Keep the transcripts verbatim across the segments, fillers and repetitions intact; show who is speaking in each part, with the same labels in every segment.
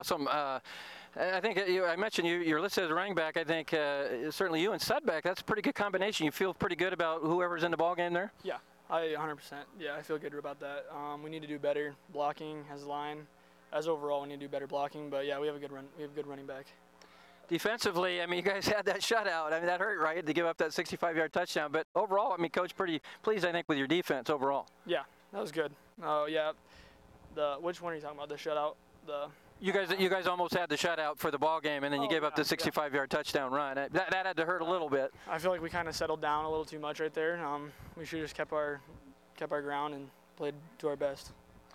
Speaker 1: Some, uh, I think you, I mentioned you, you're listed as a running back. I think uh, certainly you and Sudbeck, that's a pretty good combination. You feel pretty good about whoever's in the ball game there?
Speaker 2: Yeah, I one hundred percent. Yeah, I feel good about that. Um, we need to do better blocking as a line. As overall, we need to do better blocking. But yeah, we have a good run. We have a good running back.
Speaker 1: Defensively, I mean, you guys had that shutout. I mean, that hurt, right, to give up that sixty-five yard touchdown. But overall, I mean, Coach, pretty pleased, I think, with your defense overall.
Speaker 2: Yeah, that was good. Oh, uh, yeah. The which one are you talking about? The shutout? The
Speaker 1: You guys, you guys almost had the shutout for the ball game, and then you
Speaker 2: oh,
Speaker 1: gave up
Speaker 2: yeah,
Speaker 1: the sixty-five yard yeah. touchdown run. That, that had to hurt a little bit.
Speaker 2: I feel like we kind of settled down a little too much right there. Um, we should have just kept our, kept our ground and played to our best.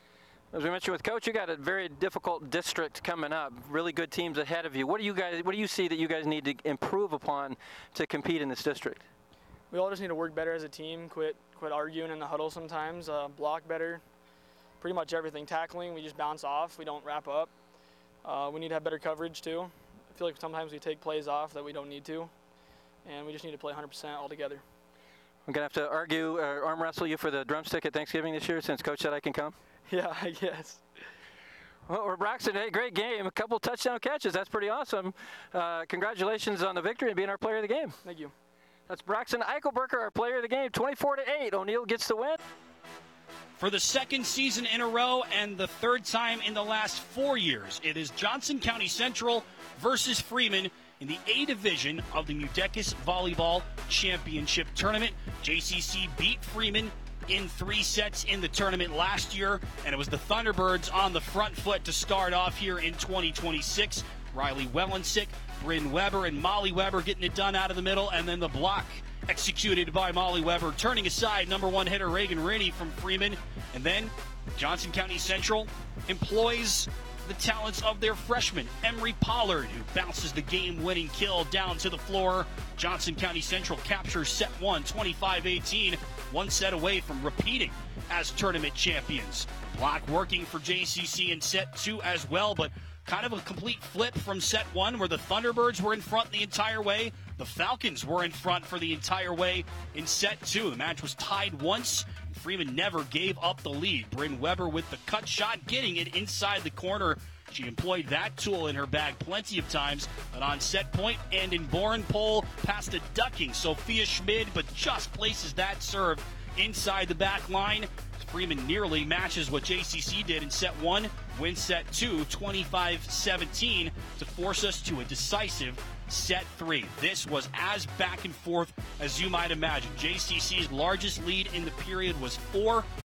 Speaker 1: As we mentioned with Coach, you got a very difficult district coming up. Really good teams ahead of you. What do you guys, what do you see that you guys need to improve upon to compete in this district?
Speaker 2: We all just need to work better as a team. Quit, quit arguing in the huddle sometimes. Uh, block better. Pretty much everything. Tackling, we just bounce off. We don't wrap up. Uh, we need to have better coverage too. I feel like sometimes we take plays off that we don't need to, and we just need to play one hundred percent all together.
Speaker 1: I'm going to have to argue, uh, arm wrestle you for the drumstick at Thanksgiving this year since Coach said I can come?
Speaker 2: Yeah, I guess.
Speaker 1: Well, we're Braxton, hey, great game. A couple touchdown catches. That's pretty awesome. Uh, congratulations on the victory and being our player of the game.
Speaker 2: Thank you.
Speaker 1: That's Braxton Eichelberger, our player of the game, twenty-four to eight. O'Neill gets the win.
Speaker 3: For the second season in a row and the third time in the last four years, it is Johnson County Central versus Freeman in the A Division of the Mudecas Volleyball Championship Tournament. J C C beat Freeman in three sets in the tournament last year, and it was the Thunderbirds on the front foot to start off here in twenty twenty-six. Riley Wellensick, Bryn Weber, and Molly Weber getting it done out of the middle, and then the block executed by Molly Weber, turning aside number one hitter Reagan Rennie from Freeman. And then Johnson County Central employs the talents of their freshman, Emery Pollard, who bounces the game-winning kill down to the floor. Johnson County Central captures set one, twenty-five eighteen, one set away from repeating as tournament champions. Block working for J C C in set two as well, but kind of a complete flip from set one where the Thunderbirds were in front the entire way. The Falcons were in front for the entire way in set two. The match was tied once. Freeman never gave up the lead. Bryn Weber with the cut shot, getting it inside the corner. She employed that tool in her bag plenty of times, but on set point and in Bourne pole, past a ducking Sophia Schmid, but just places that serve inside the back line. Freeman nearly matches what J C C did in set one, wins set two, twenty-five seventeen, to force us to a decisive set three. This was as back and forth as you might imagine. J C C's largest lead in the period was four.